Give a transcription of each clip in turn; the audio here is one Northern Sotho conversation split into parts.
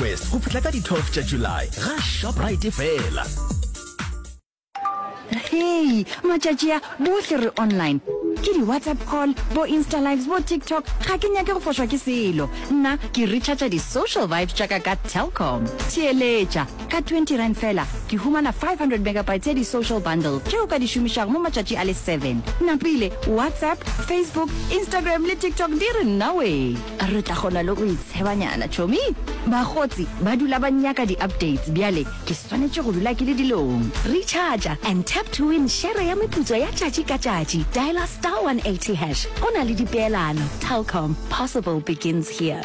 West go fihla ka di 12 tša July ga Shoprite fela. Hey, matšatši a bohle re online. Ke di WhatsApp call, bo Insta lives, bo TikTok. Ga ke nyake go fošwa ke selo. Nna ke recharge di social vibes tša ka Telkom. Theeletša ka 20 rand fela ke humana 500 megabytes ya di social bundle tšeo ka di šomišago mo matšatši a le 7. Napile WhatsApp, Facebook, Instagram le TikTok di re nnawe. Re tla kgona le go itshebanyana tšhomi. Bagotsi ba dula ba nyaka di updates bjale ke swanetše go dula ke le dilong. Recharge and tap to win share ya meputso ya tšatši ka tšatši. Dial *180#. Go na le dipeelano. Telkom. Possible begins here.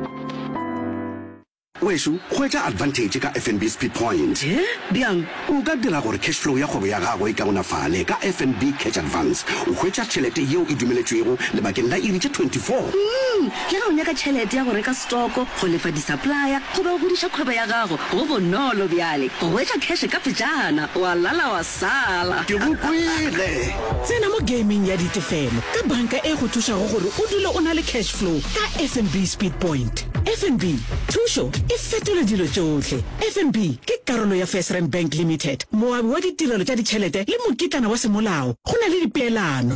Weshu, hwetša advantage ka FNB Speed Point. Bjang, o ka dira gore cash flow ya kgwebo ya gago e kaonafale ka FNB Cash Advance. O hwetša tšhelete yeo e dumeletšwego lebakeng la iri tše 24. Le ga o nyaka tšhelete ya go reka stoko, go lefa di-supplier, go ba o godiša kgwebo ya gago, go bonolo bjale. Go hwetša cash ka pejana, wa lala wa sala. Ke go kwele. Tsena mo gaming ya ditefelo ka banka e go thušago gore o dule o na le cash flow ka FNB Speed Point. FNB, thušo e fetole dilo tšohle. FNB ke karolo ya FirstRand Bank Limited, moabi wa ditirelo tša ditšhelete le mokitlana wa semolao. Go na le dipeelano.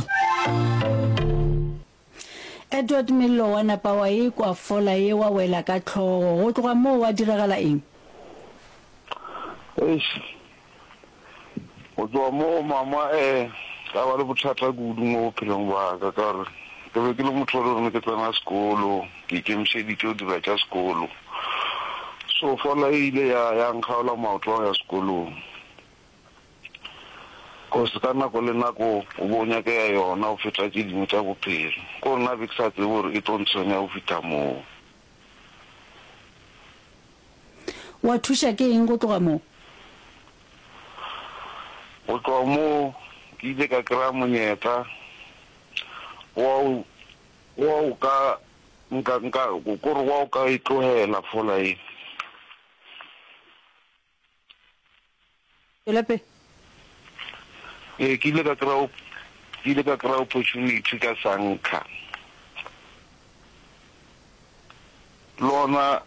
Edward Milo wa napa wa e kwa fola ye wa wela ka tlhogo go tloga moo wa diragala eng? O tloga moo mama ka ba le bothata kudu mo bophelong ba ka ka re ke be ke le motho wa rona ke tsena sekolo ke ikemišeditše o dira tša sekolo so fola ile ya nkgaola maoto ya sekolong kose ka nako le nako o bonya ke ya yona o feta tše dingwe tša bophelo ko nna be ke sa tsebe gore e tontshwenya o feta moo. Wa thuša ke eng go tloga moo? Go tloga moo ke ile ka kry-a monyetla wa o ka kore wa o ka e tlogela fola e. Elepe? Ke ile ka kry-a opportunity ka Sanka. Lona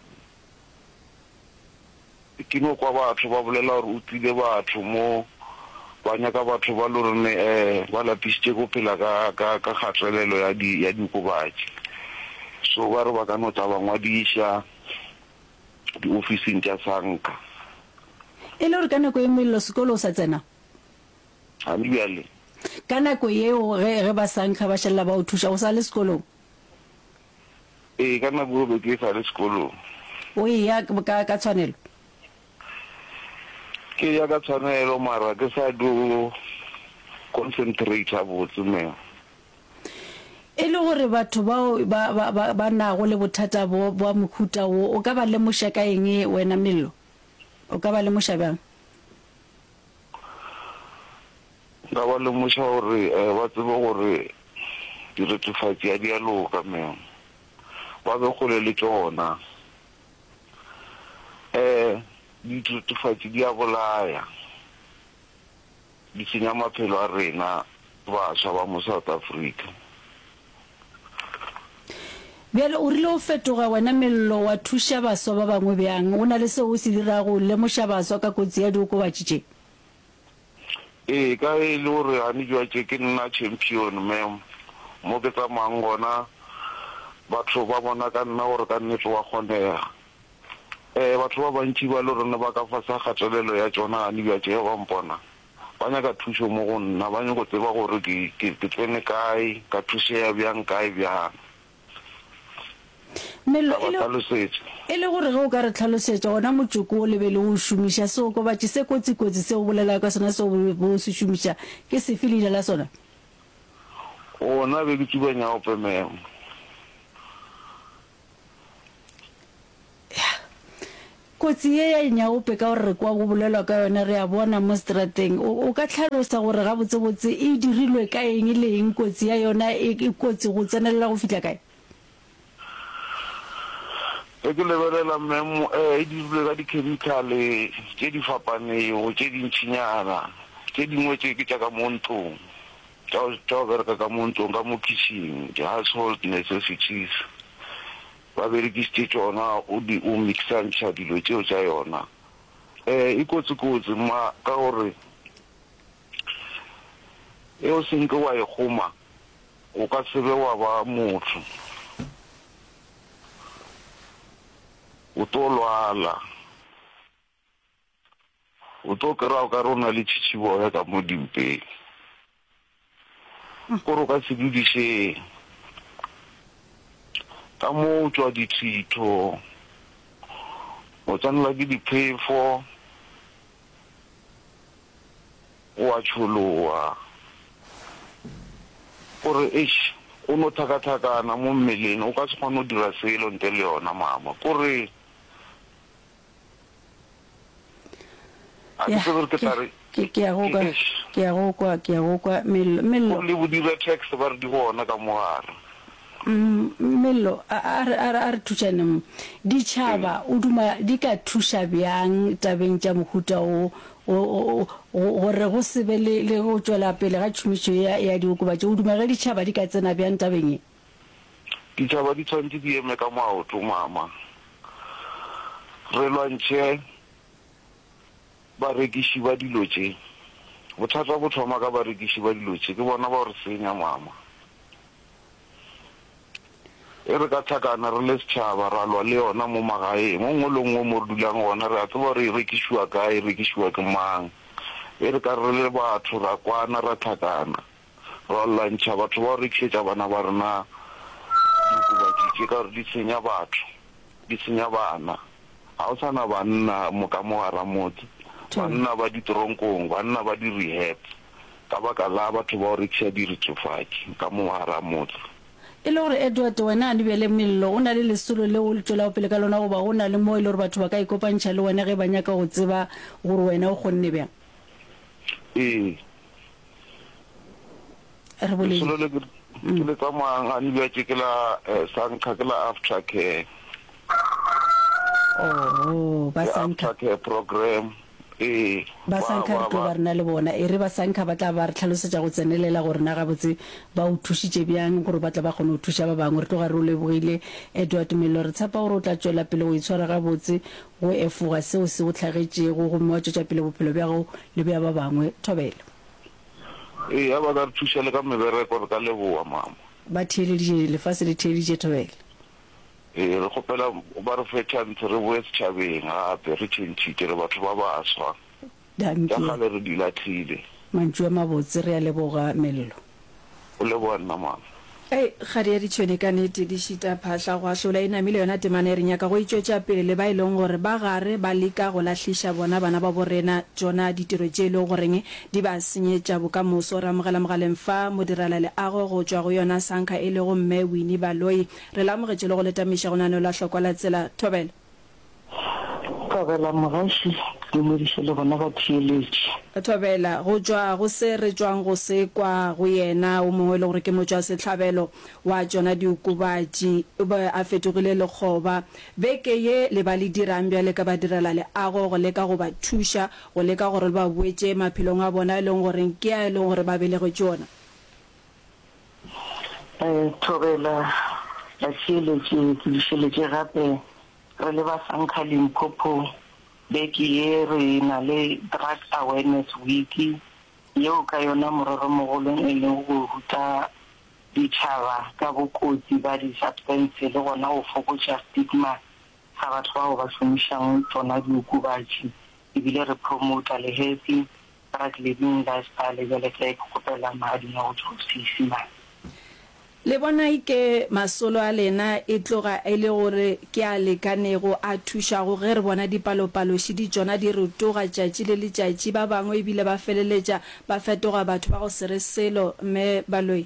ke no kwa batho ba bolela gore o tlile batho mo ba nyaka batho ba lorone ba lapisitše go phela ka kgatelelo ya diokobatši so ba re ba ka no tla ba ngwadiša diofising tša Sanka. E le gore ka nako e Mello sekolo o sa tsena? Ga di bjale Ka nako yeo ge ba Sanka ba šalla ba o thuša o sa le sekolong? Ka nako be ke sa le sekolong. O ya ka tshwanelo? Ke ya ka tshwanelo mara ke sa do concentrate a botse meo. E le gore batho ba nago le bothata bo ba mohuta wo o ka ba lemoša ka eng wena Mello? O ka ba lemoša bjang? Ka ba lemoša gore ba tsebe gore diretefatši ya dialoga meo ba be kgole le tsona diretefatši di a bolaya di senya maphelo a rena bašwa ba mo South Africa. Bjale o rile o fetoga wena Mello wa thuša baswa ba bangwe bjang o na le seo o se dirago lemoša baswa ka kotsi ya diokobatši tše? Ka e le gore gane jwa tše ke nna champion mem mo ke tsamayang gona batho ba bona ka nna gore ka nnete wa kgonega. Batho ba bantši ba le rona ba ka fasa kgatelelo ya tsona gane jwa tše ba mpona ba nyaka thušo mo go nna ba nyako tseba gore ke tsene kae ka thušea bjang kae bjang. Mello e le gore ge o ka re tlhalosetša gona motsoko o lebele o šomiša seo kobatši se kotsi se o bolela ka sona seo bo se šomiša ke sefe leina la sona? Ona be ke tsubanya ope memo. Kotsi ye ya nyaope ka gore re kwa go bolelwa ka yona re a bona mo strateng o ka tlhalosa gore ga botsebotse e dirilwe ka eng le eng kotsi ya yona e kotsi go tsenelela go fihla kae? Ke lebelela memo e dirilwe ka di-chemicale tše di fapanego tše dintšhinyana tše dingwe tše ke tša ka mo ntlong tša o bereka ka mo ntlong ka mo kitchen di-household necessities ba berekisitse tsona o mixantšha dilo tseo tša yona e kotsi ma ka gore o senke wa e goma o ka sebe wa ba motho o to lwala o to kry-a o ka re o na le tšhitšhiboya ka mo dimpeng kore o ka se dudišeng ka mo o tswa dithito o tsanela ke diphefo o a tšholoa gore o no thakathakana mo mmeleng o ka se kgone o dira selo nte le yona mama kore ke a go kwa Mello le bodira text ba re di gona ka mogare Mello a re thušaneng ditšhaba o duma di ka thuša bjang tabeng tša mohuta gore go se be le go tšwela pele ga tšhomišo ya diokobatši o duma ge ditšhaba di ka tsena bjang tabeng e ditšhaba di tshwanetse di eme ka maoto mama re lwantšhe barekiši ba dilo tše bothata bo thoma ka barekiši ba dilo tše ke bona ba gore senya mama e re ka tlhakana re le setšhaba ra lwa le yona mo magaeng mo ngwe le ngwe mo re dulang gona re a tseba re e rekišiwa kae e rekišiwa ke mang e re ka re le batho ra kwana ra tlhakana ra lwantšha batho ba o rekišetša bana ba rena diokobatši ka gore di senya batho di senya bana ga o sana banna mo ka mogara motse banna ba ditoronkong banna ba di-rehab ka baka la batho ba o rekiša diritsofatši ka mogara motse e le gore Edward wena a lebele Mello o na le lesolo le go letšwela pele ka lona goba go na le mo e le gore batho ba ka ikopantšha le wena ge ba nyaka go tseba gore wena o kgonne bjang re bolele lesolo le ke le tsamayang a nebjatše ke la sankha ke la aftercare aftercare program ba sankha re tlo ba rena le bona e re ba sankha ba tla ba re tlhalosetša go tsenelela gore na gabotse ba o thušitše bjang gore ba tla ba kgone go thuša ba bangwe re tlo ga re o lebogile Edward Mello re tshepa gore o tla tšwela pele go itshwara gabotse go efoga seo se go tlhagetšego gomme wa tšwetša pele bophelo bjago le bja ba bangwe thobelo ya ba ka re thuša le ka mebereko re ka leboa mama ba theeleditše lefase le theeleditše thobelo re kgopela ba re fe chance re boe setšhabeng gape re tšhentšhitše re batho ba baswa ka gale re di latlhile mantšu a mabotse re a leboga Mello o leboa nna mama ga di ya ditšhone ka nete di šita phahla go ahlola e namile yona temana e re nyaka go itšwetša pele le ba e leng gore ba gare ba leka go lahliša bona bana ba borena tsona ditiro tše e le goreng di ba senyetša bokamoso re amogela mogaleng fa modirela leago go tšwa go yona sankha e le go mme Winnie Baloyi re la amogetše le go letamiša go nane la hlokwa la tsela thobela mogaši ke modiše le bona ba theeletše thobela go tšwa go se re tšwang go se kwa go yena o mongwe le gore ke motšwa setlhabelo wa tšona diokobatši a fetogile lekgoba beke ye le ba le dirang bjale ka ba direla leago go leka go ba thuša go leka gore le ba boetše maphelong a bona e leng goreng ke a e leng gore ba belegetše ona thobela la theeletše ke dišeletše gape re le ba sankha Limpopo beke ye re na le drug awareness week yeo ka yona morero mogolong e leng go ruta ditšhaba ka bokotsi ba di-substance le gona go fokotša stigma ga batho bao ba šomišang tsona diokobatši ebile re promota le healthy drug living lifestyle jale ka ikgopela maading a go tšwa seesimane le bona ke masolo a lena e tloga e le gore ke a lekanego a thušago ge re bona dipalopaloši di tšona di rotoga tšatši le letšatši ba bangwe ebile ba feleletša ba fetoga batho ba go se re selo mme Baloyi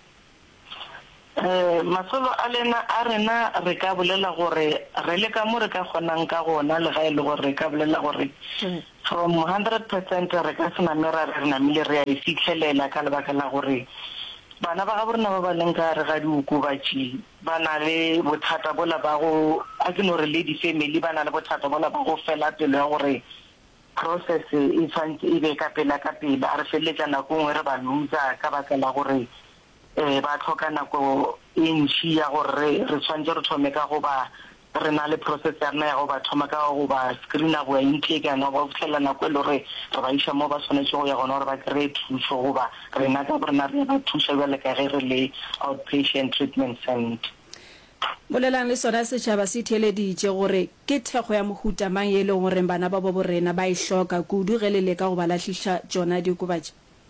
masolo a lena a rena re ka bolela gore re le ka mo re ka kgonang ka gona le ga e le gore re ka bolela gore from 100% re ka sename ra re namile re a e fitlhelela ka lebaka la gore bana ba ga borena ba ba leng ka re ga diokobatši ba na le bothata bola ba go a ke no re le di-family ba na le bothata bola ba go fela pelo ya gore process e tshwanetse e be ka pela ka pela a re feleletša nako nngwe re ba losa ka baka la gore ba tlhoka nako ntši ya gore re tshwanetse re thome ka go ba re na le process ya rena ya go ba thoma ka go ba screena go intake ya no ba fitlhela nako e le gore re ba iša mo ba tshwanetse go ya gona gore ba kry-e thuso goba rena ka borena re ba thusa jale ka ge re le outpatient treatment center. Bolelang le sona setšhaba se theeleditše gore ke thekgo ya mohuta mang ye leng gore bana ba borena ba e hloka kudu ge le leka go ba latlhiša tsona diokobatši?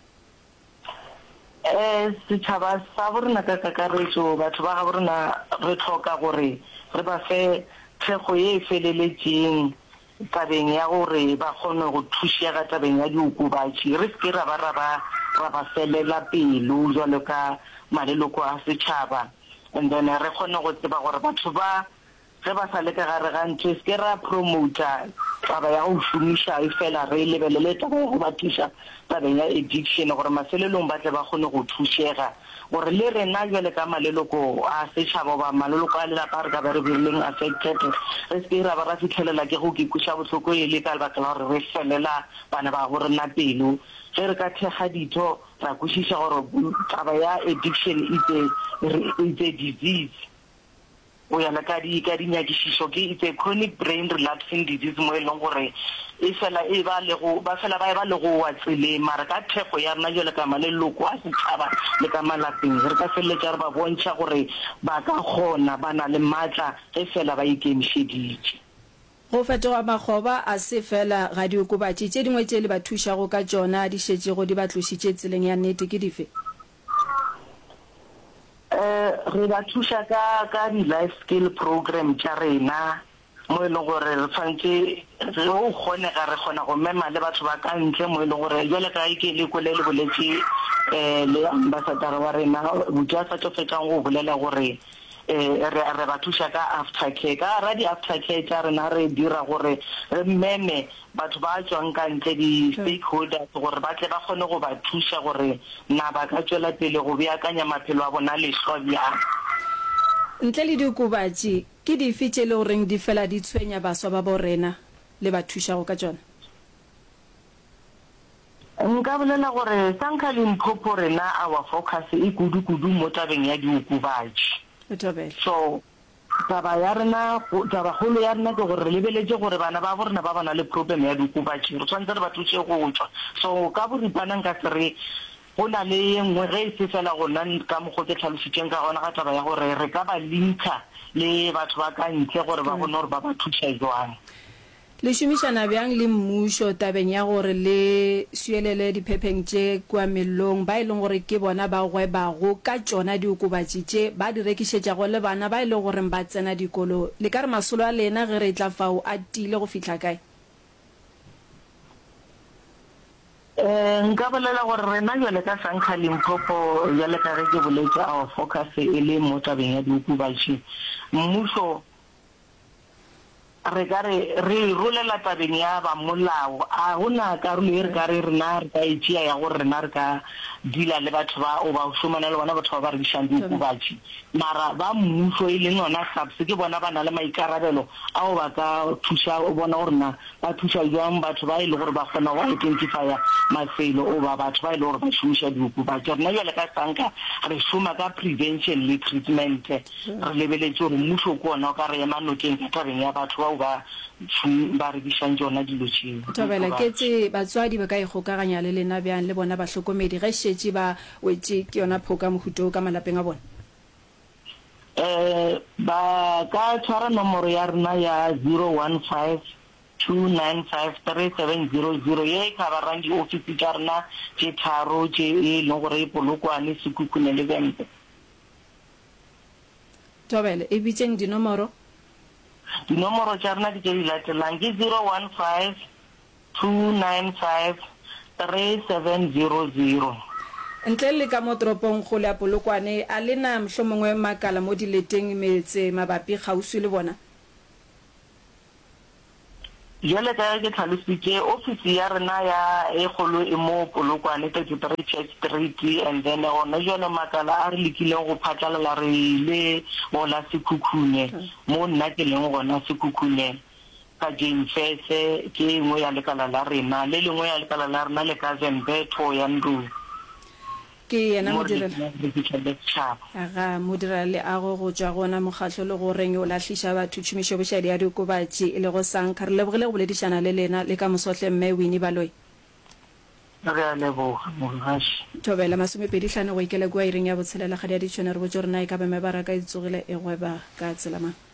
Setšhaba sa borena ka kakaretso batho ba ga borena re tlhoka gore re ba fe thekgo ye e feleletseng tabeng ya gore ba kgone go thušega tabeng ya diokobatši, re se ra ba felela pelo jalo ka maleloko a setšhaba. And then re kgone go tseba gore batho ba ge ba sa leka gare ga ntho se ra promota taba ya go šomiša e fela re lebelele taba ya go ba thuša tabeng ya addiction gore mafelelong ba tle ba kgone go thušega gore le rena jale ka maleloko a setšhaba ba maleloko a lelapa re ka ba re berileng affected re se ra ba ra fitlhelela ke go kekuša botlhoko e le ka lebaka la gore re felela bana ba go rena pelo ge re ka thekga ditho ra kwešiša gore taba ya addiction it's a disease o ya ka dinyakišišo ke it's a chronic brain relapsing disease mo e leng gore e fela ba le go wa tseleng mara ka thekgo ya rena jale ka maleloko a setšhaba le ka malapeng re ka feleletša re ba bontšha gore ba ka kgona ba na le maatla ge fela ba ikemišeditše. Go fetoga makgoba a se fela ga diokobatši tše dingwe tše le ba thušago ka tšona di šetšego di ba tlošitše tseleng ya nnete ke dife? Re ba thuša ka di-life skill program tša rena mo e leng gore re tshwanetse ge o kgonega re kgona go mema le batho ba ka ntle mo e leng gore jale ka ike le kole le boletse le ambassador wa rena botho a sa tlo fetang go bolela gore re ba thuša ka aftercare ka ra di-aftercare tša rena re dira gore re meme batho ba tswang ka ntle di-stakeholders gore ba tle ba kgone go ba thuša gore na ba ka tswela pele go beakanya maphelo a bona lehlwa bjang. Ntle le diokobatši ke dife tše le goreng di fela di tshwenya baswa ba borena le ba thušago ka tšona? Nka bolela gore sanka Limpopo rena our focus e kudu mo tabeng ya diokobatši. So taba ya rena taba golo ya rena ke gore re lebeletse gore bana ba borena ba bana le problem ya diokobatši re tshwanetse re ba thuse go tswa. So ka boripana nka se re go na le nngwe ge e se fela gona ka mokgwa ke tlhalositseng ka gona ga taba ya gore re ka ba linka le batho ba ka ntle gore ba gone gore ba ba thusa jwang. Le šomišana bjang le mmušo tabeng ya gore le suelele diphepeng tše kua mellong ba e leng gore ke bona ba gwebago ka tšona diokobatši tše ba di rekišetšago le bana ba e leng gore ba tsena dikolo le ka re masolo a lena ge re tla fao a tile go fihla kae? Nka bolela gore rena jale ka sanka Limpopo jale ka ge ke boletse our focus e le mo tabeng ya diokobatši mmušo re ka re rolela tabeng ya ba molao a gona karolo e re ka re rena re ka etšea ya gore rena re ka dila le batho ba o ba šomana le bona batho ba ba rekišang diokobatši mara ba mmušo e leng yona SAPS ke bona ba na le maikarabelo ao ba ka thuša o bona gore na ba thuša jwang batho ba e le gore ba kgona go identifya mafelo o ba batho ba e le gore ba šomiša diokobatši rena jale ka sanka re šoma ka prevention le treatment re lebeletse gore mmušo ke ona o ka re ema nokeng ka tabeng ya batho bao ba rekišang tsona dilo tšeo. Tobela ke tse batswadi ba ka ikgokaganya le lena bjang le bona bahlokomedi ge šetše ba wetše ke yona phoka mohuto ka malapeng a bona? Ba ka tshwara nomoro ya rena ya 015-295-3700 ye ka ba rang di-office tša rena tše tharo tše e leng gore e Polokwane, Sekhukhune le Vente. Tobela e bitšeng dinomoro? Dinomoro tša rena di tše di latelang ke 015-295-3700. Ntle le ka mo toropong kgolo ya Polokwane a lena mohlomongwe makala mo dileteng metse mabapi kgauswi le bona? Jale ka ke tlhalositše office ya rena ya e kgolo e mo Polokwane 33 Church Street and then gona jalo makala a re lekileng go phatlalela re le gola Sekhukhune mo nna ke leng gona Sekhukhune ka Jane Fese ke ngwe ya lekala la rena le lengwe ya lekala la rena le ka Zembeto ya Nduru. ke yena aga modirale a go tswa gona mokgatlo le go reng o lahlisha batho tšhomišo bošadi ya dikobatši le go sankha re lebogile go boledišana le lena le ka mosotle mme Winnie Baloyi re a leboga mogaši thobela 25 go ikela kwa ireng ya botshelela ga di a ditšhone re botse gore na e ka be mebaraka e tsogile e gweba ka tselamang